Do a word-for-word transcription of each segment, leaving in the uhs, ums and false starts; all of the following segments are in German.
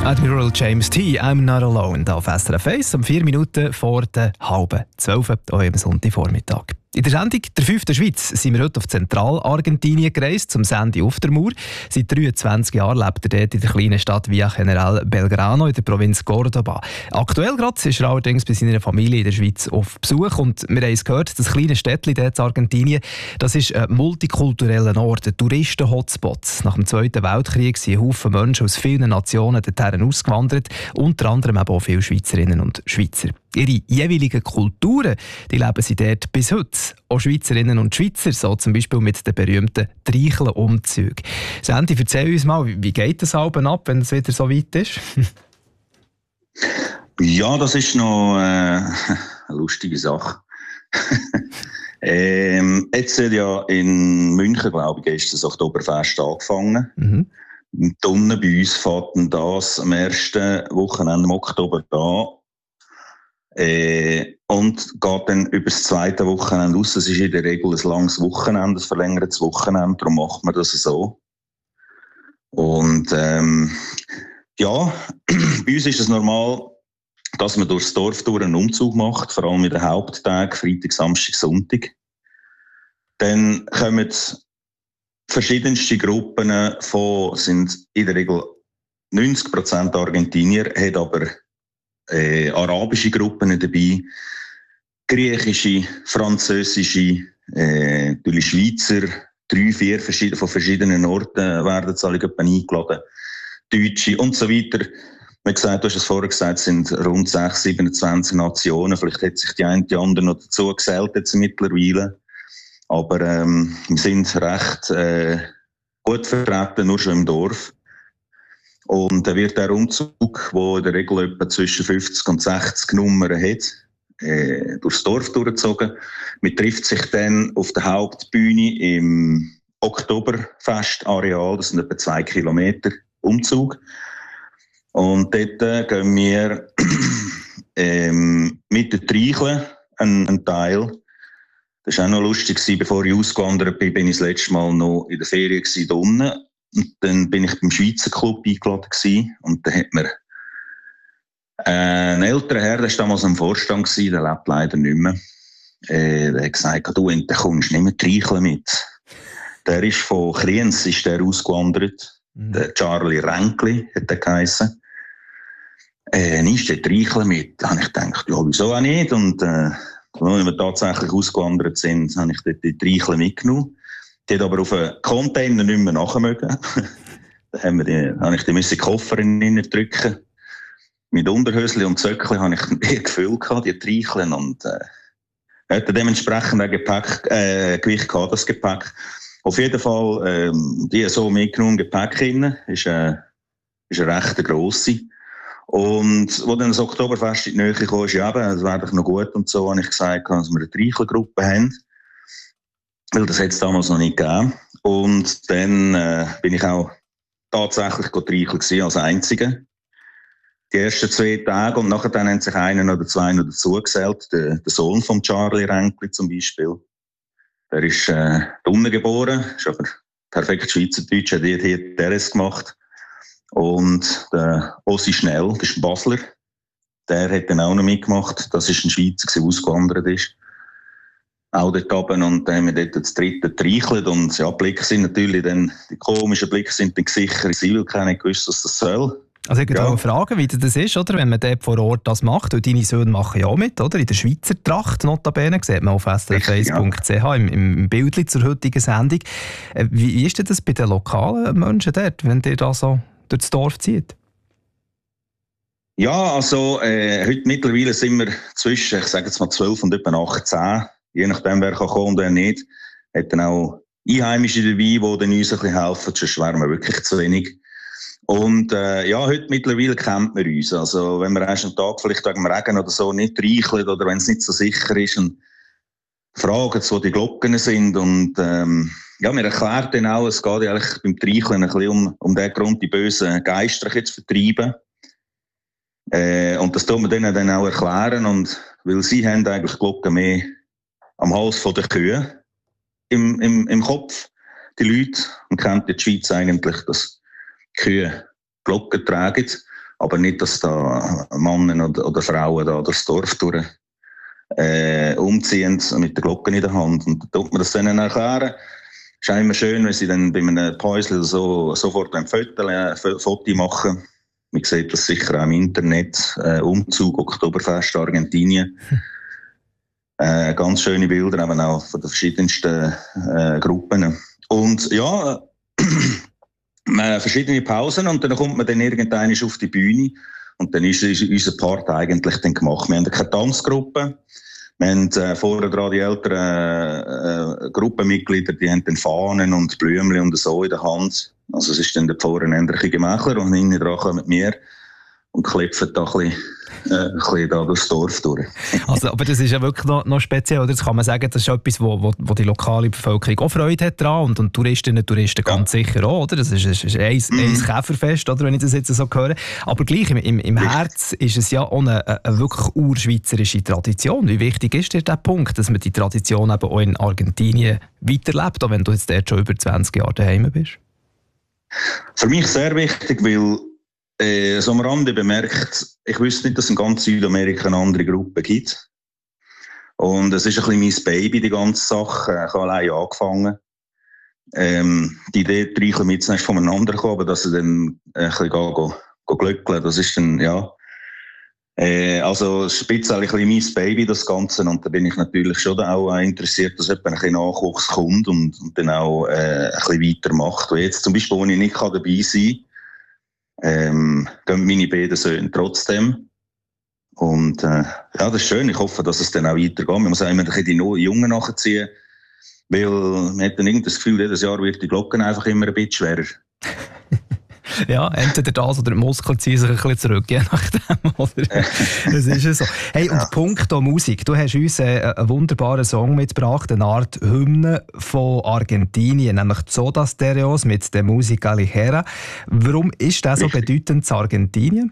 Admiral James T. I'm not alone. Da auf S R F eins um vier Minuten vor der halben zwölf, hier am Sonntagvormittag. In der Sendung «Der fünfte Schweiz» sind wir heute auf Zentralargentinien gereist, zum Sandy auf der Mur. Seit dreiundzwanzig Jahren lebt er dort in der kleinen Stadt Villa General Belgrano in der Provinz Córdoba. Aktuell gerade ist er allerdings bei seiner Familie in der Schweiz auf Besuch und wir haben es gehört, das kleine Städtchen dort in Argentinien, das ist ein multikultureller Ort, ein Touristen-Hotspot. Nach dem Zweiten Weltkrieg sind Haufen Menschen aus vielen Nationen dorthin ausgewandert, unter anderem auch viele Schweizerinnen und Schweizer. Ihre jeweiligen Kulturen, die leben sie dort bis heute. Auch Schweizerinnen und Schweizer, so zum Beispiel mit den berühmten Treicheln-Umzügen. Sandy, erzähl uns mal, wie geht das Abend ab, wenn es wieder so weit ist? Ja, das ist noch äh, eine lustige Sache. ähm, jetzt hat ja in München, glaube ich, ist das Oktoberfest angefangen. Mhm. Unten bei uns fährt das am ersten Wochenende im Oktober an. Äh, und geht dann über das zweite Wochenende aus. Es ist in der Regel ein langes Wochenende, ein verlängertes Wochenende, darum macht man das so. Und ähm, ja, bei uns ist es normal, dass man durchs Dorf durch einen Umzug macht, vor allem in den Haupttagen, Freitag, Samstag, Sonntag. Dann kommen verschiedenste Gruppen von, sind in der Regel neunzig Prozent Argentinier, hat aber Äh, arabische Gruppen dabei, griechische, französische, äh, natürlich Schweizer, drei, vier verschied- von verschiedenen Orten werden jetzt alle eingeladen, Deutsche und so weiter. Wie gesagt, du hast es vorher gesagt, es sind rund sechs, siebenundzwanzig Nationen, vielleicht hat sich die eine die andere noch dazu gesellt jetzt mittlerweile, aber ähm, wir sind recht äh, gut vertreten, nur schon im Dorf. Und dann wird der Umzug, der in der Regel etwa zwischen fünfzig und sechzig Nummern hat, äh, durchs Dorf durchgezogen. Man trifft sich dann auf der Hauptbühne im Oktoberfestareal, das sind etwa zwei Kilometer Umzug. Und dort äh, gehen wir ähm, mit den Treicheln einen, einen Teil. Das war auch noch lustig, bevor ich ausgewandert bin, bin ich das letzte Mal noch in der Ferien da unten. Und dann bin ich beim Schweizer Club eingeladen gewesen. Und dann hat mir äh, ein älterer Herr, der war damals am Vorstand gewesen, der lebt leider nicht mehr. Äh, der hat gesagt, du, und dann kommst du nicht mehr Treicheln mit. Der ist von Kriens, ist der ausgewandert. Mhm. Der Charlie Renkli hat der geheissen. Äh, nimmst du den Treicheln mit? Da habe ich gedacht, ja, wieso auch nicht? Und äh, als wir tatsächlich ausgewandert sind, habe ich dort die Treicheln mitgenommen. Die hat aber auf einen Container nicht mehr nachmögen. Da haben wir die, habe ich die müssen Koffer drücken. Mit Unterhöschen und Zöckchen habe ich mehr Gefühl gehabt, die Treicheln. Und äh, hatte dementsprechend ein Gepäck, äh, Gewicht gehabt, das Gepäck. Auf jeden Fall, ähm, die so mitgenommen Gepäck rein, ist, äh, ist eine recht grosse. Und wo dann das Oktoberfest in die Nähe kam, ist ja eben, das wäre doch noch gut und so, habe ich gesagt, dass wir eine Treichelgruppe haben. Weil das hat es damals noch nicht gegeben. Und dann äh, bin ich auch tatsächlich Treicheln gewesen, als Einziger. Die ersten zwei Tage und nachher dann haben sich einer oder zwei noch dazugesellt. Der, der Sohn von Charlie Renkli zum Beispiel. Der ist äh, unten geboren, ist aber perfekt Schweizerdeutsch, hat hier die R S gemacht. Und der Ossi Schnell, das ist ein Basler, der hat dann auch noch mitgemacht. Das ist ein Schweizer, der ausgewandert ist. Auch dort oben, und dann haben wir dort das dritte getreichelt. Und ja, Blicke sind natürlich dann, die komischen Blicke sind dann gesichert. Ich will keine gewusst, was das soll. Also ich wollte ja fragen, wie das ist, oder? Wenn man dort vor Ort das macht. Und deine Söhne machen ja auch mit, oder? In der Schweizer Tracht, notabene, sieht man auf s r f eins punkt c h im, im Bildchen zur heutigen Sendung. Wie ist denn das bei den lokalen Menschen dort, wenn ihr da so durchs Dorf zieht? Ja, also äh, heute mittlerweile sind wir zwischen, ich sage jetzt mal zwölf und etwa achtzehn. Je nachdem, wer kann kommen und wer nicht. Hat dann auch Einheimische dabei, die dann uns ein bisschen helfen, sonst wären wir wirklich zu wenig. Und äh, ja, heute mittlerweile kennt man uns. Also wenn wir erst einen Tag vielleicht wegen dem Regen oder so nicht reicheln oder wenn es nicht so sicher ist und fragen, wo die Glocken sind. Und ähm, ja, mir erklärt dann auch, es geht ja eigentlich beim Treicheln ein bisschen um, um den Grund, die bösen Geister zu vertreiben. Äh, und das tun wir denen dann auch erklären. Und weil sie haben eigentlich Glocken mehr am Hals von der Kühe im, im, im Kopf, die Leute. Und kennt die Schweiz eigentlich, dass Kühe Glocken tragen. aber nicht, dass da Männer oder, oder Frauen da durchs Dorf durch äh, umziehen mit der Glocke in der Hand. Und da tut man das dann erklären. Es ist auch immer schön, wenn sie dann bei einem Päusel so, sofort ein Foto, ein Foto machen. Man sieht das sicher auch im Internet. Äh, Umzug, Oktoberfest, Argentinien. Hm. Äh, ganz schöne Bilder, eben auch von den verschiedensten äh, Gruppen. Und ja, äh, verschiedene Pausen und dann kommt man dann irgendwann auf die Bühne und dann ist, ist unser Part eigentlich dann gemacht. Wir haben keine Tanzgruppe. Wir haben äh, vorher gerade die älteren äh, Gruppenmitglieder, die haben dann Fahnen und Blümchen und so in der Hand. Also es ist dann der vorne ein bisschen gemächler und hinten dran kommen wir und klepfen da ein bisschen, äh, ein bisschen da durchs Dorf durch. Also, aber das ist ja wirklich noch, noch speziell, oder? Das kann man sagen, das ist etwas, wo, wo, wo die lokale Bevölkerung auch Freude hat dran und, und Touristinnen und Touristen ja. ganz sicher auch, oder? Das ist, ist, ist ein, mhm. ein Käferfest, oder, wenn ich das jetzt so höre. Aber gleich, im, im, im Herz ist es ja auch eine, eine wirklich urschweizerische Tradition. Wie wichtig ist dir der Punkt, dass man die Tradition eben auch in Argentinien weiterlebt, auch wenn du jetzt dort schon über zwanzig Jahre daheim bist? Für mich sehr wichtig, weil Äh, so am Rande bemerkt, ich wüsste nicht, dass es in ganz Südamerika eine andere Gruppe gibt. Und es ist ein bisschen mein Baby, die ganze Sache. Ich habe allein angefangen. Ähm, die Idee, die drei mit zuerst voneinander gekommen, aber dass sie dann ein bisschen gehen, gehen glückeln, das ist dann, ja. Äh, also, es ist ein bisschen mein Baby, das Ganze. Und da bin ich natürlich schon auch interessiert, dass jemand ein bisschen Nachwuchs kommt und, und dann auch äh, ein bisschen weitermacht. Und jetzt zum Beispiel, wo ich nicht dabei sein kann, Ähm, gehen meine beiden Söhne trotzdem. Und äh, ja, das ist schön. Ich hoffe, dass es dann auch weitergeht. Man muss auch immer ein bisschen die Jungen nachziehen, weil man hat dann irgendwie das Gefühl, jedes Jahr wird die Glocken einfach immer ein bisschen schwerer. Ja, entweder das oder die Muskeln ziehen sich ein bisschen zurück, je nachdem. Oder? Das ist ja so. Hey, und ja. Punkto Musik. Du hast uns äh, einen wunderbaren Song mitgebracht, eine Art Hymne von Argentinien, nämlich Soda Stereos mit der Música Ligera. Warum ist das so bedeutend zu Argentinien?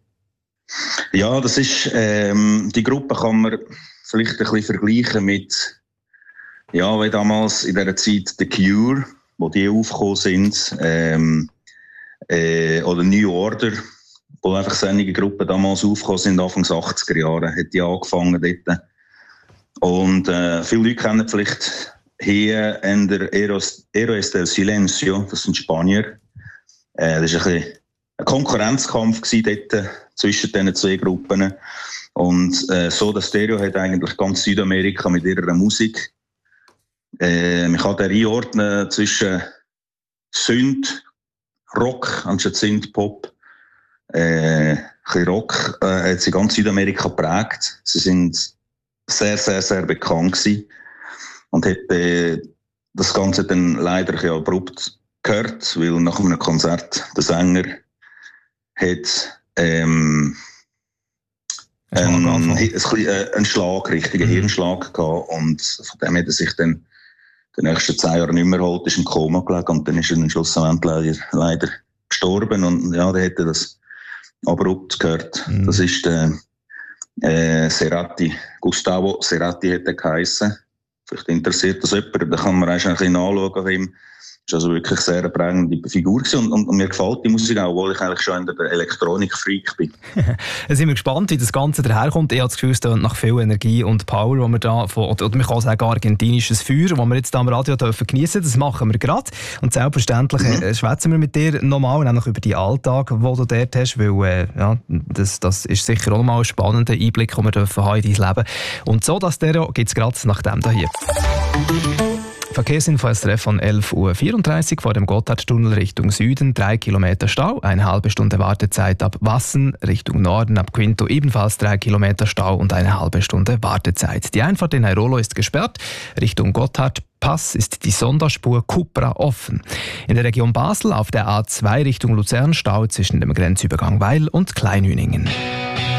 Ja, das ist, ähm, die Gruppe kann man vielleicht ein bisschen vergleichen mit, ja, wie damals in dieser Zeit The Cure, wo die aufgekommen sind, ähm, Äh, oder New Order, wo einfach einige Gruppen damals aufgekommen sind, Anfang achtziger Jahre, hat die angefangen dort. Und äh, viele Leute kennen vielleicht hier in der Eros, Héroes del Silencio, das sind Spanier. Äh, das war ein, ein Konkurrenzkampf dort zwischen diesen zwei Gruppen. Und äh, Soda Stereo hat eigentlich ganz Südamerika mit ihrer Musik. Äh, man kann den einordnen zwischen Synth, Rock, anstatt Synth-Pop. Äh, ein Rock äh, hat sie ganz Südamerika geprägt. Sie sind sehr, sehr, sehr bekannt gewesen. Und hat äh, das Ganze dann leider ein abrupt gehört, weil nach einem Konzert der Sänger hat ähm, ein, ein, ein, einen Schlag, richtigen mhm. Hirnschlag gehabt. Und von dem hat er sich dann die nächsten zehn Jahre nicht mehr geholt, ist im Koma gelegen und dann ist er dann schlussendlich leider, leider gestorben und ja, dann hätte er das abrupt gehört. Mhm. Das ist der äh, Cerati, Gustavo Cerati hat er geheissen. Vielleicht interessiert das jemand, da kann man eigentlich ein bisschen nachschauen auf ihm. Das war also wirklich eine sehr prägende Figur und, und, und mir gefällt die Musik auch, obwohl ich eigentlich schon der Elektronik-Freak bin. Jetzt sind wir gespannt, wie das Ganze daherkommt. Ich habe das Gefühl, es klingt nach viel Energie und Power, wo wir da von, oder man kann sagen argentinisches Feuer, das wir jetzt da am Radio dürfen geniessen. Das machen wir gerade. Und selbstverständlich mhm. äh, schwätzen wir mit dir nochmal, nämlich über den Alltag, den du dort hast, weil äh, ja, das, das ist sicher auch nochmal ein spannender Einblick, den wir dürfen haben in dein Leben. Und so, das Stereo gibt es gerade nach dem hier. Verkehrsinfo S R F von elf Uhr vierunddreißig vor dem Gotthardtunnel Richtung Süden, drei Kilometer Stau, eine halbe Stunde Wartezeit ab Wassen, Richtung Norden ab Quinto ebenfalls drei Kilometer Stau und eine halbe Stunde Wartezeit. Die Einfahrt in Airolo ist gesperrt, Richtung Gotthardpass ist die Sonderspur Cupra offen. In der Region Basel auf der A zwei Richtung Luzern Stau zwischen dem Grenzübergang Weil und Kleinhüningen.